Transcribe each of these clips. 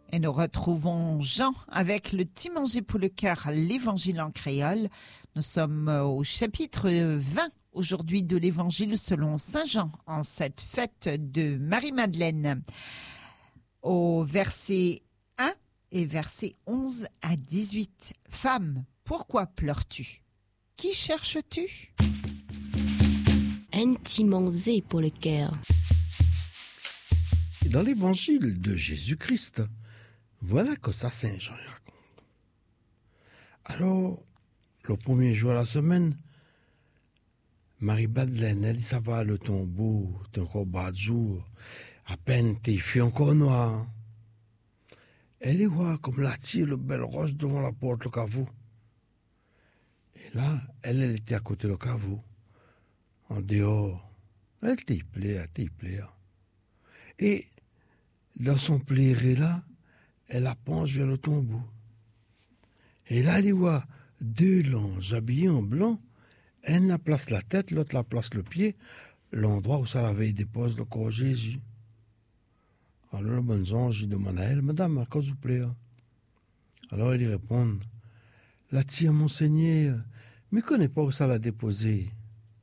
Et nous retrouvons Jean avec le petit manger pour le cœur, l'évangile en créole. Nous sommes au chapitre 20 aujourd'hui de l'évangile selon Saint Jean, en cette fête de Marie-Madeleine. Au verset 1 et verset 11 à 18. Femme, pourquoi pleures-tu? Qui cherches-tu? Un petit manger pour le cœur. Dans l'évangile de Jésus-Christ, voilà que ça Saint Jean raconte. Alors, le premier jour de la semaine, Marie-Madeleine, elle dit ça va, le tombeau, t'es encore bas de jour, à peine t'es fait encore noir. Elle y voit comme la tire le bel roche devant la porte, le caveau. Et là, elle était à côté du caveau, en dehors. Elle t'y plaît. Et dans son plairé là, elle penche vers le tombeau. Et là, elle y voit deux langes habillés en blanc. Elle la place la tête, l'autre la place le pied, l'endroit où ça avait dépose le corps de Jésus. Alors le bon ange, il demande à elle, Madame, à quoi vous plaît? Alors elle y répond, la tire, monseigneur, mais je ne connais pas où ça l'a déposé.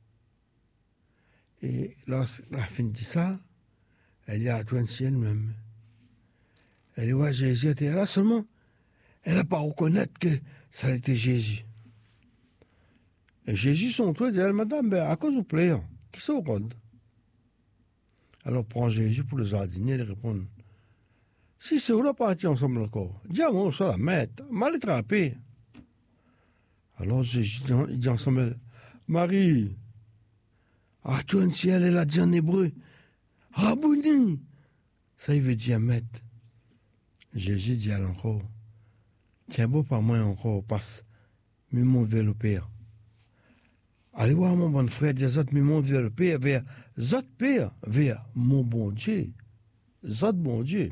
Et lorsqu'elle a fini de ça, elle y a attendu elle-même. Elle voit Jésus était là seulement. Elle n'a pas reconnaître que ça était Jésus. Et Jésus, son toit, dit, Madame, à cause vous plaît, qui se reconnaît? Alors prend Jésus pour le jardinier et répond, si c'est où la partie ensemble encore, dis-moi, ça la mettre, mal attrapé. Alors Jésus il dit ensemble, Marie, ah, toi, si elle a dit en hébreu, Rabouni, ça il veut dire maître. Jésus dit à encore, tiens beau par moi encore, passe, me monte vers le Père. Allez voir mon bon frère, des autres me monte vers le Père, vers Zot Père, vers mon bon Dieu. Zot bon Dieu.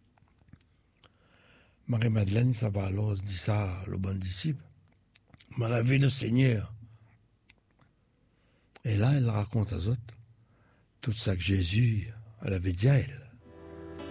Marie-Madeleine, ça va alors, dit ça, le bon disciple, m'a lavé le Seigneur. Et là, elle raconte à Zot tout ça que Jésus, elle avait dit à elle.